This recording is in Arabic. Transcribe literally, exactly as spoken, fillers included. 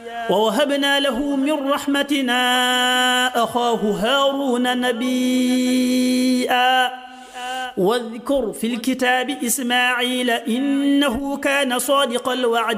ووهبنا له من رحمتنا أخاه هارون نبيا واذكر في الكتاب إسماعيل إنه كان صادق الوعد